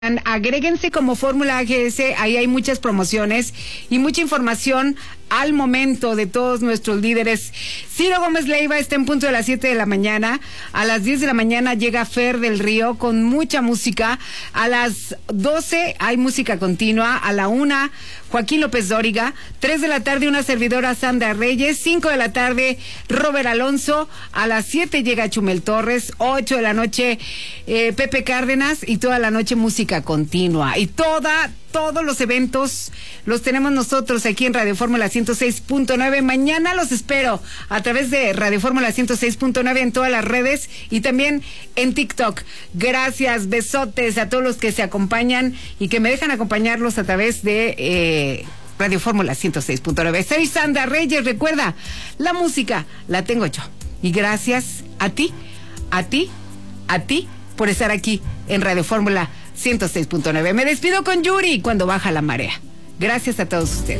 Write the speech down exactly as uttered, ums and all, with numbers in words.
Agréguense como Fórmula A G S, ahí hay muchas promociones y mucha información al momento de todos nuestros líderes. Ciro Gómez Leiva está en punto de las siete de la mañana. A las diez de la mañana llega Fer del Río con mucha música. A las doce hay música continua. A la una, Joaquín López Dóriga. tres de la tarde, una servidora, Sandra Reyes. cinco de la tarde, Robert Alonso. A las siete llega Chumel Torres. ocho de la noche, eh, Pepe Cárdenas. Y toda la noche música continua. Y toda, todos los eventos los tenemos nosotros aquí en Radio Fórmula ciento seis punto nueve. Mañana los espero a través de Radio Fórmula ciento seis punto nueve en todas las redes y también en TikTok. Gracias, besotes a todos los que se acompañan y que me dejan acompañarlos a través de eh, Radio Fórmula ciento seis punto nueve. Soy Sandra Reyes. Recuerda, la música la tengo yo. Y gracias a ti, a ti, a ti por estar aquí en Radio Fórmula ciento seis punto nueve. Me despido con Yuri, Cuando baja la marea. Gracias a todos ustedes.